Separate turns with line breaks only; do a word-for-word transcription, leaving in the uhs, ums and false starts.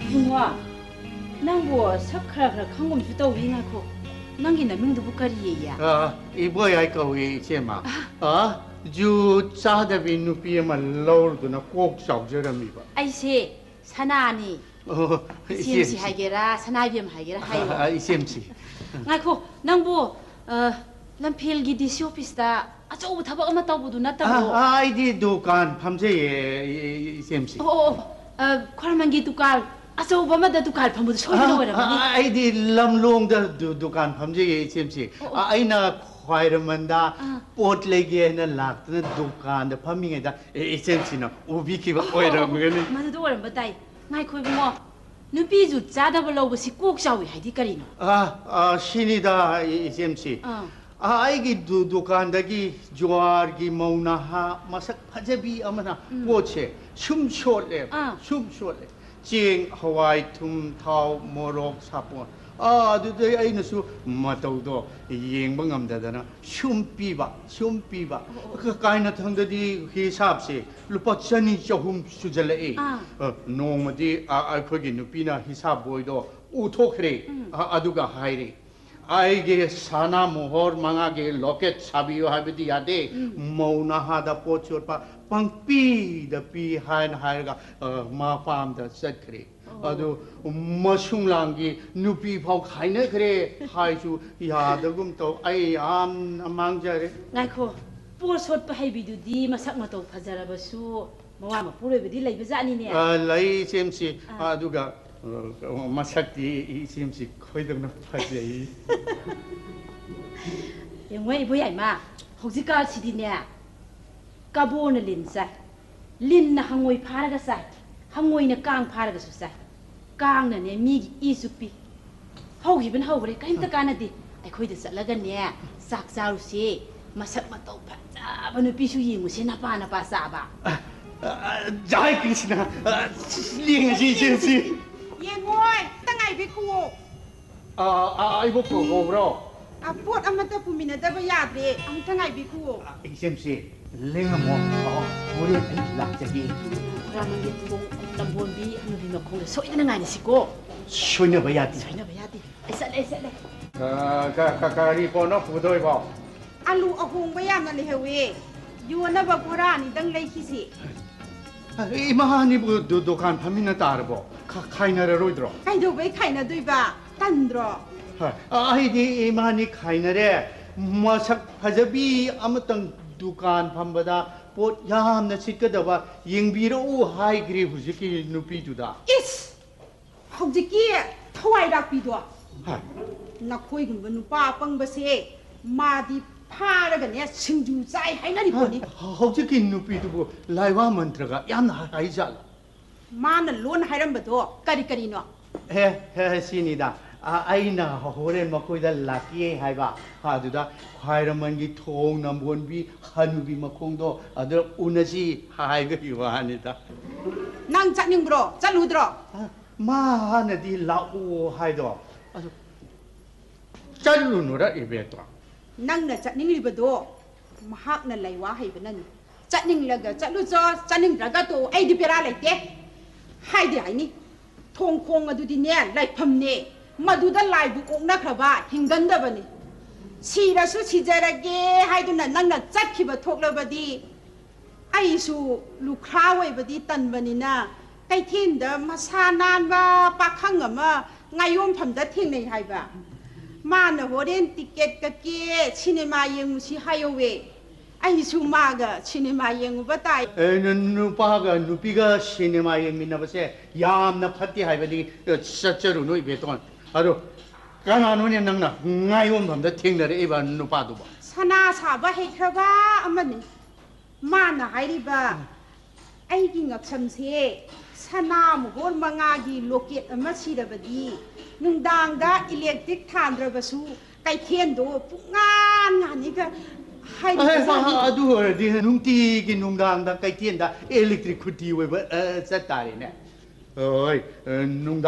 ꯏꯕꯨꯡꯉꯣ ꯅꯪꯕꯨ ꯁꯛ ꯈꯔ ꯈꯔ ꯈꯪꯒꯨꯝꯁꯨ ꯇꯧꯏ ꯉꯥꯏꯈꯣ ꯅꯪꯒꯤ ꯅꯃꯤꯡꯗꯨꯕꯨ ꯀꯔꯤꯌꯦ?
ꯑ ꯏꯕꯣꯏ ꯑꯩ ꯀꯧꯏ ꯏꯆꯦꯃ. ꯑ ꯖꯨ ꯆꯥꯗꯕꯤ ꯅꯨꯄꯤ ꯑꯃ ꯂꯧꯔꯗꯨꯅ ꯀꯣꯛ ꯆꯥꯎꯖꯔꯝꯃꯤꯕ.
ꯑꯩꯁꯦ ꯁꯅꯥꯅꯤ. 이씨엠씨 하게라 산하비엠 하게라 하요.
이씨엠씨.
ngài ꯅꯪꯕꯨ ꯂꯝꯐꯦꯜꯒꯤ ꯗꯤ ꯁꯤ 오피스다 아저우ꯊꯕꯛ ꯑꯃ ꯇꯧꯕꯗꯨ ꯅꯠꯇꯕ꯭ꯔꯣ?
아, 아이디 두칸 밤새에 이씨엠씨.
어, 어, ꯈ꯭ꯋꯥꯏꯔꯝꯕꯟꯒꯤ 두칼 아저우 ꯑꯃꯗ 두칼 ꯐꯝꯕꯗꯨ 소리가 어렵니?
아이디 람롱다 두칸 밤새에 이씨엠씨. 아이나 ꯈ꯭ꯋꯥꯏꯔꯝꯕꯟꯗ ꯄꯣꯠ ꯂꯩꯒꯦꯅ ꯂꯥꯛꯇꯅ ꯗꯨꯀꯥꯟꯗ ꯐꯝꯃꯤꯉꯩꯗ 이씨엠씨ꯅ 우비키ꯕ ꯑꯣꯏꯔꯝꯒꯅꯤ.
ꯃꯗꯨ ꯑꯣꯏꯔꯝꯕ ꯇꯥꯏ. ꯉꯥꯏꯈꯣ ꯏꯕꯨꯡꯉꯣ. ꯅꯨꯄꯤꯖꯨ ꯆꯥꯗꯕ ꯂꯧꯕꯁꯤ ꯀꯣꯛ ꯆꯥꯎꯏ ꯍꯥꯏꯗꯤ ꯀꯔꯤꯅꯣ?
아, 아, 신이다 이씨엠씨. 아, 아이기 두 두칸다기 조아르기 모나하 마삭 파제비 아마나 포체 숨쇼래. 숨쇼래. 징 하와이 툼 타오 모록 사폰. 아, 아두데 아이너수 마토도 예ꯡꯕ ꯉꯝꯗꯗꯅ ꯁꯨꯝ ꯄꯤꯕ ꯁꯨꯝ ꯄꯤꯕ ꯀꯥꯏꯅ ꯊꯪꯗꯗꯤ ꯍꯤꯁꯥꯕꯁꯦ ꯂꯨꯄꯥ ꯆꯅꯤ ꯆꯍꯨꯝ ꯁꯨꯖꯜꯂꯛꯏ ꯅꯣꯡꯃꯗꯤ ꯑꯩꯈꯣꯏꯒꯤ ꯅꯨꯄꯤꯅ ꯍꯤꯁꯥꯕ ꯕꯣꯏꯗꯣ ꯎꯊꯣꯛꯈ꯭ꯔꯦ ꯑꯗꯨꯒ ꯍꯥꯏꯔꯦ 아이게 사나 모허 망하게 로켓 사비요 하비디 야데 모나하다 포츠오파 빵삐다 삐 하인 하이가 마팜다 셋크리 아주 머숭랑기 누비 파우 가이네 그래 하이주 야더금 또 아이 암 망자래
나이코 포스ốt 하이비두디 마삭 마토 파자라바수 뭐와 포레비디 레이비자니네
아 레이 쳔시 아두가 마삭디 이씨엠씨 거의덕나 파지.
영화 이보야이마 혹시까 시디네 까보는 린사 린나 항오이 파라가 사 항오이나 깡 파라가 수사 깡나네 미기 이수피 허기빈 허그래 까임다 까나디 아이코이드 쌀라가네 싹자루시 마삭 마토 파자바 누피슈 잉우시 나파 나파 사바
자이 그시나 링시 쳔시
Ye ngồi, ta ngày với cô.
À, à, ai bố cô cô bro.
À, bố anh mà ta phụ mình ta bây giờ đi, anh ta ngày với cô.
이씨엠씨, 랭아 뭐, 어, 우리 락자기.
그러면 이제 뭐 남본비 하늘이 넣고 소이는 아니시고.
쇼녀 봐야지.
쇼녀 봐야지. 애살래 애살래.
아, 가, 가, 가리 보너 부도이 봐.
Alu ahong bayam na lihawi. Yuwa na ba pura ni dang lay kisi.
이마하니 뭐 도도간 밤이나 따르고 카이나를 로이드로.
Kayo ba kay na doy ba? Tandro.
아이디 이마하니 카이나래 마삭 파자비 아무튼 두칸 밤보다 뭐 야함나 시끄더봐 잉비로 우 하이그리 후지키 누피두다.
Is. Hojiki thawai rak pi do. Na khoi gun ba nupa pang ba se ma di 파라가네 승주 짜이 하이나니 보니
혹시 누피도 라이와 만트라가 얌나 하이잘
마는 론 하이람바도 까리까리노
해 해신이다 아 아이나 호렌 먹고이다 라키에 하이바 하두다 과이라만기 통 남본비 한우비 먹콩도 아들 우나지 하이가 요한이다
난 짠닝브로 짠루드로
마하나디 라우 하이도 아주 짠루노라 이베도
ꯅꯪꯅ ꯆꯠꯅꯤꯡꯂꯤꯕꯗꯣ ꯃꯍꯥꯛꯅ ꯂꯩꯋꯥ ꯍꯩꯕꯅꯅꯤ ꯆꯠꯅꯤꯡꯂꯒ ꯆꯠꯂꯨꯖꯣ ꯆꯠꯅꯤꯡꯗ꯭ꯔꯒ ꯇꯣ ꯑꯩꯗꯤ ꯕꯦꯔꯥ ꯂꯩꯇꯦ ꯍꯥꯏꯗꯤ ꯍꯥꯏꯅꯤ ꯊꯣꯡ ꯈꯣꯡ ꯑꯗꯨꯗꯤꯅꯦ ꯂꯩꯐꯝꯅꯦ ꯃꯗꯨꯗ ꯂꯥꯏꯕꯨ ꯀꯣꯛꯅꯈ꯭ꯔꯕ ꯍꯤꯡꯒꯟꯗꯕꯅꯤ ꯁꯤꯔꯁꯨ ꯁꯤꯖꯔꯒꯦ ꯍꯥꯏꯗꯨꯅ ꯅꯪꯅ ꯆꯠꯈꯤꯕ ꯊꯣꯛꯂꯕꯗꯤ ꯑꯩꯁꯨ ꯂꯨꯈ꯭ꯔꯥ ꯑꯣꯏꯕꯗꯤ ꯇꯟꯕꯅꯤꯅ ꯀꯩꯊꯦꯜꯗ ꯃꯁꯥ ꯅꯥꯟꯕ ꯄꯥꯈꯪ ꯑꯃ ꯉꯥꯌꯣꯟꯐꯝꯗ ꯊꯦꯡꯅꯩ ꯍꯥꯏꯕ 마나 호렌 티켓 까께 시네마 영무시 하요웨 아이수 마가 시네마 영무바 따이
에는 누파가 누피가 시네마 영미나버세 얌나 파티 하이베디 셔처로 노이 베톤 아로 까나노니 낭나 ngayon 밤다 탱나레 이바 누파도 봐
사나 사바 해크라바 아마니 마나 하이리바 아이기 납sam세 사나 무곤 망아기 로켓 아마 시라바디 ꯅꯨꯡꯗꯥꯡꯗ ꯏꯂꯦꯛꯇ꯭ꯔꯤꯛ ꯊꯥꯟꯗ꯭ꯔꯕꯁꯨ ꯀꯩꯊꯦꯜꯗꯣ ꯄꯨꯡꯉꯥꯟ ꯉꯥꯟꯅꯤꯒ ꯍꯥꯏꯔꯤꯕꯖꯥꯠꯅꯤ
ꯑꯗꯨ ꯑꯣꯏꯔꯗꯤ ꯅꯨꯡꯇꯤꯒꯤ ꯅꯨꯡꯗꯥꯡꯗ ꯀꯩꯊꯦꯜꯗ ꯏꯂꯦꯛꯇ꯭ꯔꯤꯛ ꯈꯨꯇꯤ ꯑꯣꯏꯕ ꯆꯠꯇꯥꯔꯦꯅꯦ ꯍꯣꯏ ꯅꯨꯡꯗꯥꯡ